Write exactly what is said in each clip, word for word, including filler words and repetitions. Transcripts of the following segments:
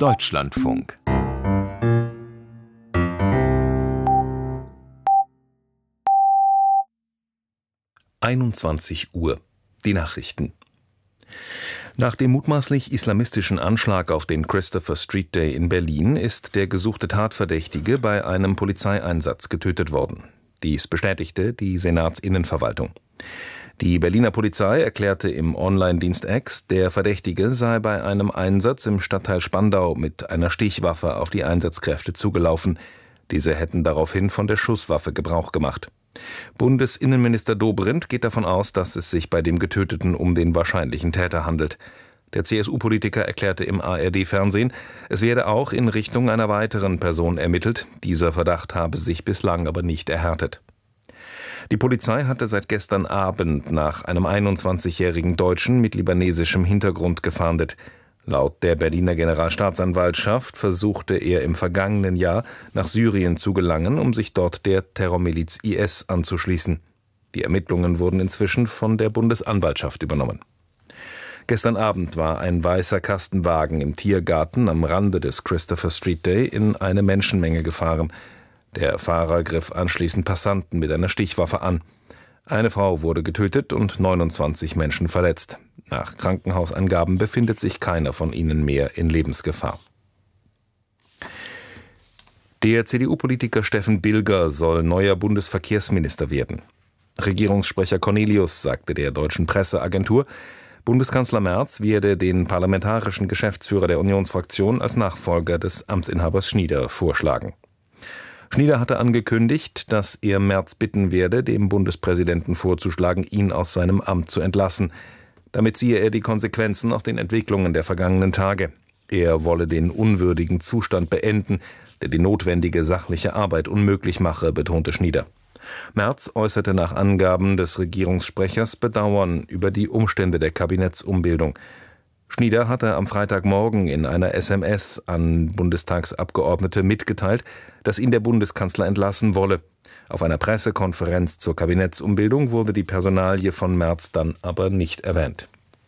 Deutschlandfunk. einundzwanzig Uhr. Die Nachrichten. Nach dem mutmaßlich islamistischen Anschlag auf den Christopher Street Day in Berlin ist der gesuchte Tatverdächtige bei einem Polizeieinsatz getötet worden. Dies bestätigte die Senatsinnenverwaltung. Die Berliner Polizei erklärte im Online-Dienst X, der Verdächtige sei bei einem Einsatz im Stadtteil Spandau mit einer Stichwaffe auf die Einsatzkräfte zugelaufen. Diese hätten daraufhin von der Schusswaffe Gebrauch gemacht. Bundesinnenminister Dobrindt geht davon aus, dass es sich bei dem Getöteten um den wahrscheinlichen Täter handelt. Der C S U-Politiker erklärte im A R D-Fernsehen, es werde auch in Richtung einer weiteren Person ermittelt. Dieser Verdacht habe sich bislang aber nicht erhärtet. Die Polizei hatte seit gestern Abend nach einem einundzwanzigjährigen Deutschen mit libanesischem Hintergrund gefahndet. Laut der Berliner Generalstaatsanwaltschaft versuchte er im vergangenen Jahr nach Syrien zu gelangen, um sich dort der Terrormiliz I S anzuschließen. Die Ermittlungen wurden inzwischen von der Bundesanwaltschaft übernommen. Gestern Abend war ein weißer Kastenwagen im Tiergarten am Rande des Christopher Street Day in eine Menschenmenge gefahren. Der Fahrer griff anschließend Passanten mit einer Stichwaffe an. Eine Frau wurde getötet und neunundzwanzig Menschen verletzt. Nach Krankenhausangaben befindet sich keiner von ihnen mehr in Lebensgefahr. Der C D U-Politiker Steffen Bilger soll neuer Bundesverkehrsminister werden. Regierungssprecher Cornelius sagte der deutschen Presseagentur, Bundeskanzler Merz werde den parlamentarischen Geschäftsführer der Unionsfraktion als Nachfolger des Amtsinhabers Schnieder vorschlagen. Schnieder hatte angekündigt, dass er Merz bitten werde, dem Bundespräsidenten vorzuschlagen, ihn aus seinem Amt zu entlassen. Damit ziehe er die Konsequenzen aus den Entwicklungen der vergangenen Tage. Er wolle den unwürdigen Zustand beenden, der die notwendige sachliche Arbeit unmöglich mache, betonte Schnieder. Merz äußerte nach Angaben des Regierungssprechers Bedauern über die Umstände der Kabinettsumbildung. Schnieder hatte am Freitagmorgen in einer S M S an Bundestagsabgeordnete mitgeteilt, dass ihn der Bundeskanzler entlassen wolle. Auf einer Pressekonferenz zur Kabinettsumbildung wurde die Personalie von Merz dann aber nicht erwähnt.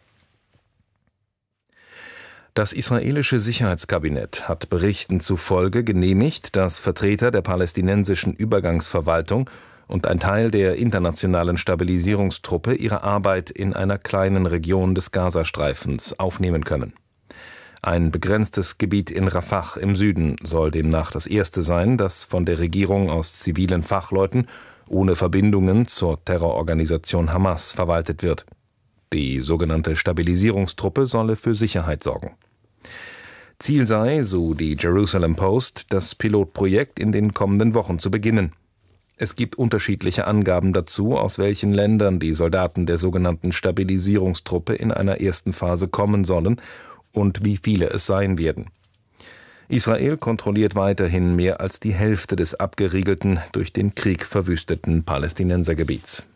Das israelische Sicherheitskabinett hat Berichten zufolge genehmigt, dass Vertreter der palästinensischen Übergangsverwaltung und ein Teil der internationalen Stabilisierungstruppe ihre Arbeit in einer kleinen Region des Gazastreifens aufnehmen können. Ein begrenztes Gebiet in Rafah im Süden soll demnach das erste sein, das von der Regierung aus zivilen Fachleuten ohne Verbindungen zur Terrororganisation Hamas verwaltet wird. Die sogenannte Stabilisierungstruppe solle für Sicherheit sorgen. Ziel sei, so die Jerusalem Post, das Pilotprojekt in den kommenden Wochen zu beginnen. Es gibt unterschiedliche Angaben dazu, aus welchen Ländern die Soldaten der sogenannten Stabilisierungstruppe in einer ersten Phase kommen sollen und wie viele es sein werden. Israel kontrolliert weiterhin mehr als die Hälfte des abgeriegelten, durch den Krieg verwüsteten Palästinensergebiets.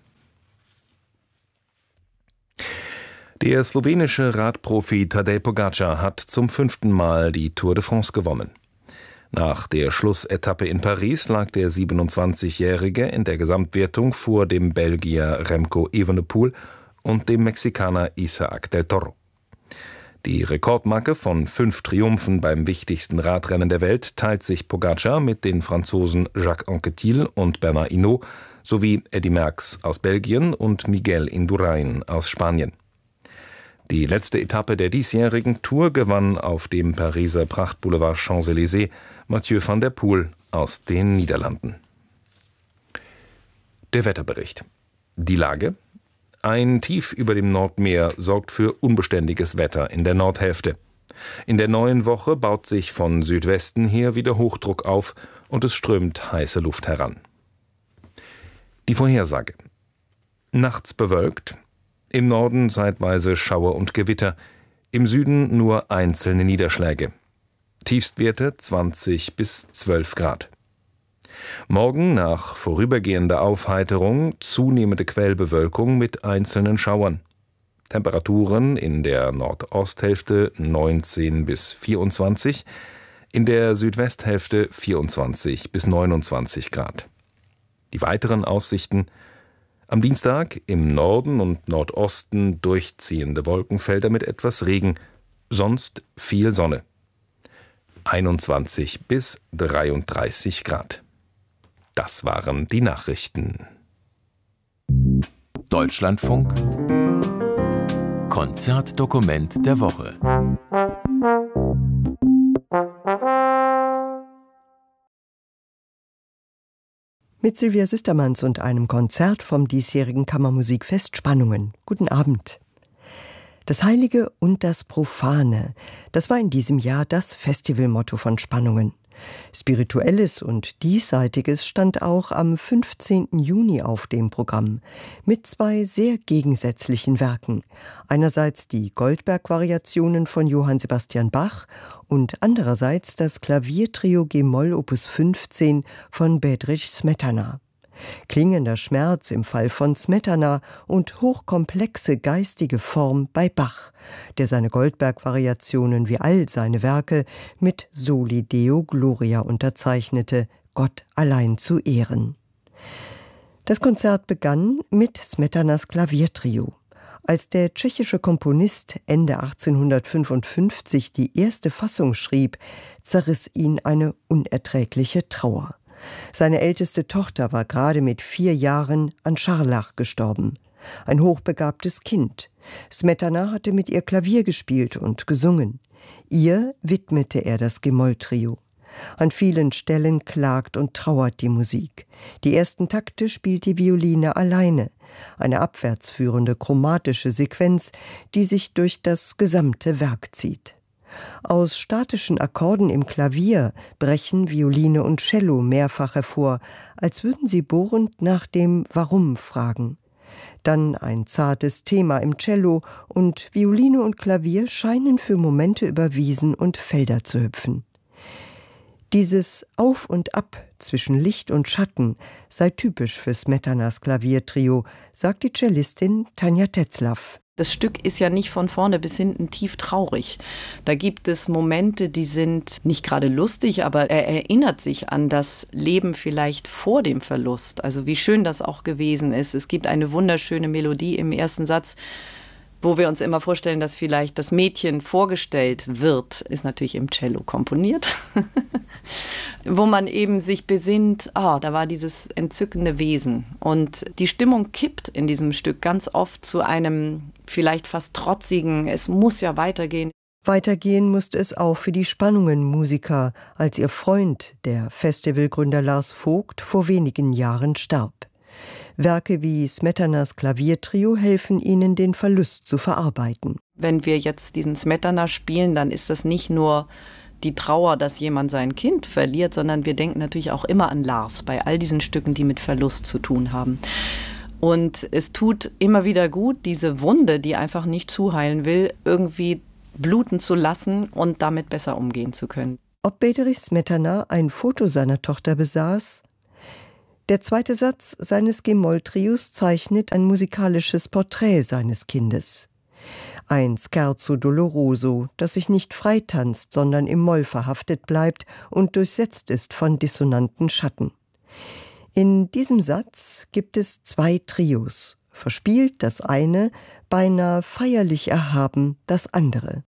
Der slowenische Radprofi Tadej Pogačar hat zum fünften Mal die Tour de France gewonnen. Nach der Schlussetappe in Paris lag der siebenundzwanzigjährige in der Gesamtwertung vor dem Belgier Remco Evenepoel und dem Mexikaner Isaac del Toro. Die Rekordmarke von fünf Triumphen beim wichtigsten Radrennen der Welt teilt sich Pogačar mit den Franzosen Jacques Anquetil und Bernard Hinault sowie Eddy Merckx aus Belgien und Miguel Indurain aus Spanien. Die letzte Etappe der diesjährigen Tour gewann auf dem Pariser Prachtboulevard Champs-Élysées Mathieu van der Poel aus den Niederlanden. Der Wetterbericht. Die Lage: Ein Tief über dem Nordmeer sorgt für unbeständiges Wetter in der Nordhälfte. In der neuen Woche baut sich von Südwesten her wieder Hochdruck auf und es strömt heiße Luft heran. Die Vorhersage: Nachts bewölkt, im Norden zeitweise Schauer und Gewitter, im Süden nur einzelne Niederschläge. Tiefstwerte zwanzig bis zwölf Grad. Morgen nach vorübergehender Aufheiterung zunehmende Quellbewölkung mit einzelnen Schauern. Temperaturen in der Nordosthälfte neunzehn bis vierundzwanzig, in der Südwesthälfte vierundzwanzig bis neunundzwanzig Grad. Die weiteren Aussichten: Am Dienstag im Norden und Nordosten durchziehende Wolkenfelder mit etwas Regen, sonst viel Sonne. einundzwanzig bis dreiunddreißig Grad. Das waren die Nachrichten. Deutschlandfunk Konzertdokument der Woche. Mit Sylvia Süstermanns und einem Konzert vom diesjährigen Kammermusikfest Spannungen. Guten Abend. Das Heilige und das Profane, das war in diesem Jahr das Festivalmotto von Spannungen. Spirituelles und Diesseitiges stand auch am fünfzehnten Juni auf dem Programm, mit zwei sehr gegensätzlichen Werken. Einerseits die Goldberg-Variationen von Johann Sebastian Bach und andererseits das Klaviertrio G-Moll Opus fünfzehn von Bedřich Smetana. Klingender Schmerz im Fall von Smetana und hochkomplexe geistige Form bei Bach, der seine Goldberg-Variationen wie all seine Werke mit Soli Deo Gloria unterzeichnete, Gott allein zu ehren. Das Konzert begann mit Smetanas Klaviertrio. Als der tschechische Komponist Ende achtzehnhundertfünfundfünfzig die erste Fassung schrieb, zerriss ihn eine unerträgliche Trauer. Seine älteste Tochter war gerade mit vier Jahren an Scharlach gestorben. Ein hochbegabtes Kind. Smetana hatte mit ihr Klavier gespielt und gesungen. Ihr widmete er das G-Moll-Trio. An vielen Stellen klagt und trauert die Musik. Die ersten Takte spielt die Violine alleine. Eine abwärtsführende chromatische Sequenz, die sich durch das gesamte Werk zieht. Aus statischen Akkorden im Klavier brechen Violine und Cello mehrfach hervor, als würden sie bohrend nach dem Warum fragen. Dann ein zartes Thema im Cello und Violine und Klavier scheinen für Momente über Wiesen und Felder zu hüpfen. Dieses Auf und Ab zwischen Licht und Schatten sei typisch für Smetanas Klaviertrio, sagt die Cellistin Tanja Tetzlaff. Das Stück ist ja nicht von vorne bis hinten tief traurig. Da gibt es Momente, die sind nicht gerade lustig, aber er erinnert sich an das Leben vielleicht vor dem Verlust. Also wie schön das auch gewesen ist. Es gibt eine wunderschöne Melodie im ersten Satz, wo wir uns immer vorstellen, dass vielleicht das Mädchen vorgestellt wird, ist natürlich im Cello komponiert, wo man eben sich besinnt, ah, da war dieses entzückende Wesen. Und die Stimmung kippt in diesem Stück ganz oft zu einem vielleicht fast trotzigen, es muss ja weitergehen. Weitergehen musste es auch für die Spannungen-Musiker, als ihr Freund, der Festivalgründer Lars Vogt, vor wenigen Jahren starb. Werke wie Smetanas Klaviertrio helfen ihnen, den Verlust zu verarbeiten. Wenn wir jetzt diesen Smetana spielen, dann ist das nicht nur die Trauer, dass jemand sein Kind verliert, sondern wir denken natürlich auch immer an Lars bei all diesen Stücken, die mit Verlust zu tun haben. Und es tut immer wieder gut, diese Wunde, die einfach nicht zuheilen will, irgendwie bluten zu lassen und damit besser umgehen zu können. Ob Bedřich Smetana ein Foto seiner Tochter besaß? Der zweite Satz seines G-Moll-Trios zeichnet ein musikalisches Porträt seines Kindes. Ein Scherzo doloroso, das sich nicht freitanzt, sondern im Moll verhaftet bleibt und durchsetzt ist von dissonanten Schatten. In diesem Satz gibt es zwei Trios, verspielt das eine, beinahe feierlich erhaben das andere.